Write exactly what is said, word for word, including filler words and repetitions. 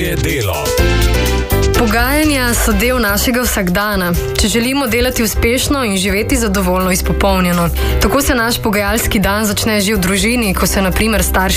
Tvoje delo. Pogajanja so del našega vsakdana, če želimo delati uspešno in živeti zadovoljno izpopolnjeno. Tako se naš pogajalski dan začne že v družini, ko se na primer starši